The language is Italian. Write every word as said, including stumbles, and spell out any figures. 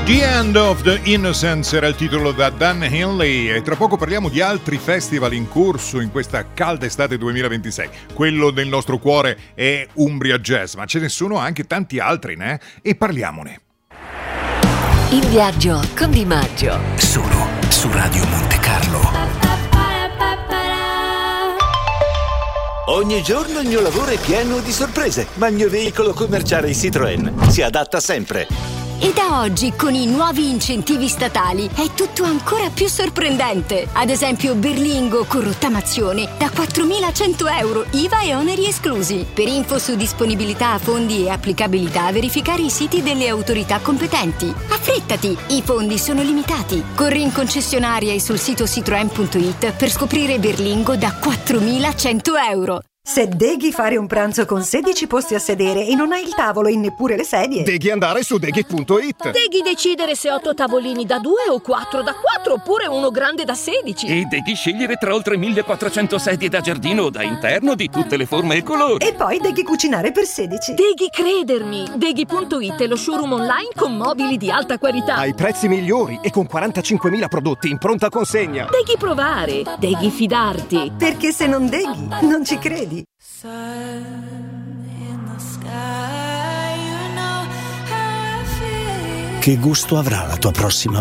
The End of the Innocence era il titolo da Dan Henley e tra poco parliamo di altri festival in corso in questa calda estate duemilaventisei. Quello del nostro cuore è Umbria Jazz, ma ce ne sono anche tanti altri, né? E parliamone. In viaggio con Di Maggio, solo su Radio Monte Carlo. Ogni giorno il mio lavoro è pieno di sorprese, ma il mio veicolo commerciale Citroën si adatta sempre. E da oggi, con i nuovi incentivi statali, è tutto ancora più sorprendente. Ad esempio, Berlingo con rottamazione da quattromilacento euro, I V A e oneri esclusi. Per info su disponibilità, fondi e applicabilità, verificare i siti delle autorità competenti. Affrettati, i fondi sono limitati. Corri in concessionaria e sul sito citroen punto it per scoprire Berlingo da quattromilacento euro. Se deghi fare un pranzo con sedici posti a sedere e non hai il tavolo e neppure le sedie, deghi andare su deghi punto it. Deghi decidere se otto tavolini da due o quattro da quattro oppure uno grande da sedici. E deghi scegliere tra oltre millequattrocento sedie da giardino o da interno di tutte le forme e colori. E poi deghi cucinare per sedici. Deghi credermi. Deghi punto it è lo showroom online con mobili di alta qualità. Ai prezzi migliori e con quarantacinquemila prodotti in pronta consegna. Deghi provare. Deghi fidarti. Perché se non deghi, non ci credi. Che gusto avrà la tua prossima